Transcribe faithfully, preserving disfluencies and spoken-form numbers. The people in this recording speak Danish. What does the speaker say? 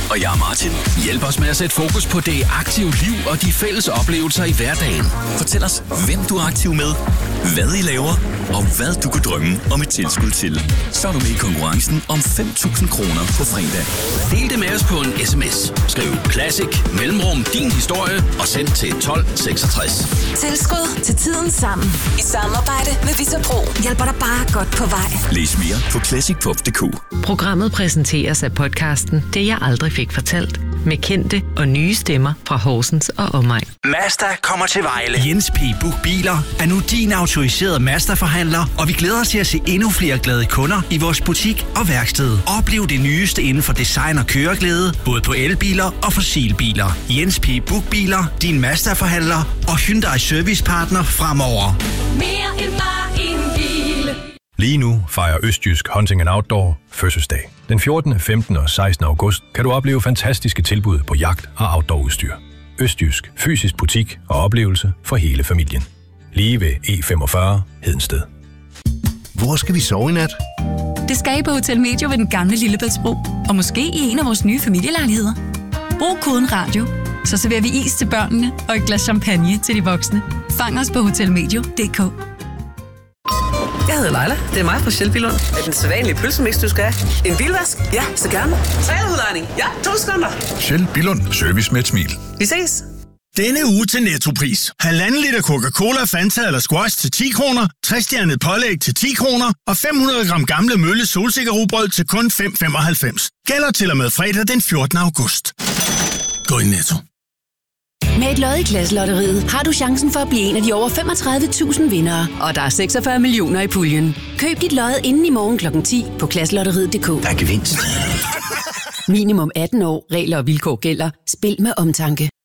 Og jeg er Martin. Hjælp os med at sætte fokus på det aktive liv og de fælles oplevelser i hverdagen. Fortæl os, hvem du er aktiv med, hvad I laver, og hvad du kunne drømme om et tilskud til. Så er du med i konkurrencen om fem tusind kroner på fredag. Del det med os på en sms. Skriv Classic, mellemrum, din historie og send til tolv seksogtres. Tilskud til tiden sammen. I samarbejde med Vitapro. Hjælper dig bare godt på vej. Læs mere på classic pop punktum d k. Programmet præsenteres af podcasten Det jeg aldrig fik fortalt. Med kendte og nye stemmer fra Horsens og omegn. Mazda kommer til Vejle. Jens P. Buch Biler er nu din autoriserede Mazda-forhandler, og vi glæder os til at se endnu flere glade kunder i vores butik og værksted. Oplev det nyeste inden for design og køreglæde, både på elbiler og fossilbiler. Jens P. Buch Biler, din Mazda-forhandler og Hyundai Servicepartner fremover. Mere end bare en bil. Lige nu fejrer Østjysk Hunting and Outdoor fødselsdag. Den fjortende, femtende og sekstende august kan du opleve fantastiske tilbud på jagt- og outdoorudstyr. Østjysk. Fysisk butik og oplevelse for hele familien. Lige ved E femogfyrre Hedensted. Hvor skal vi sove i nat? Det skal I på Hotel Medio ved den gamle Lillebæltsbro. Og måske i en af vores nye familielejligheder. Brug koden radio, så serverer vi is til børnene og et glas champagne til de voksne. Fang os på hotel medio punktum d k. Jeg hedder Leila. Det er mig fra Shell Billund. Er den sædvanlige pølsemix, du skal have? En bilvask? Ja, så gerne. Trailerudlejning? Ja, to sekunder. Shell Billund. Service med et smil. Vi ses. Denne uge til Nettopris. Halvanden liter Coca-Cola, Fanta eller Squash til ti kroner, tres-stjernet pålæg til ti kroner og fem hundrede gram gamle Mølle solsikkerrugbrød til kun fem femoghalvfems. Gælder til og med fredag den fjortende august. Gå i Netto. Med et lod i Klasselotteriet har du chancen for at blive en af de over femogtredive tusind vindere. Og der er seksogfyrre millioner i puljen. Køb dit lod inden i morgen klokken ti på klasselotteriet punktum d k. Der er gevinst. Minimum atten år. Regler og vilkår gælder. Spil med omtanke.